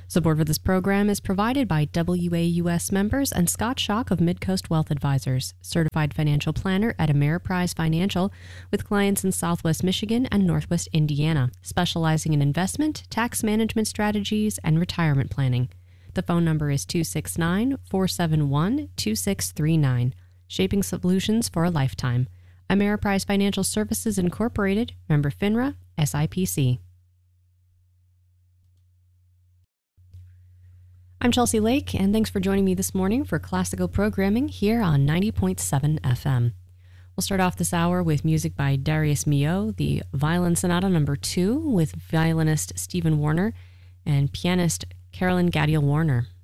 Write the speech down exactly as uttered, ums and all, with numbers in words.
Support for this program is provided by W A U S members and Scott Schock of Midcoast Wealth Advisors, certified financial planner at Ameriprise Financial, with clients in Southwest Michigan and Northwest Indiana, specializing in investment, tax management strategies, and retirement planning. The phone number is two six nine, four seven one, two six three nine. Shaping solutions for a lifetime. Ameriprise Financial Services Incorporated, member FINRA, S I P C. I'm Chelsea Lake, and thanks for joining me this morning for classical programming here on ninety point seven F M. We'll start off this hour with music by Darius Milhaud, the Violin Sonata number two, with violinist Stephen Warner and pianist Carolyn Gadiel Warner.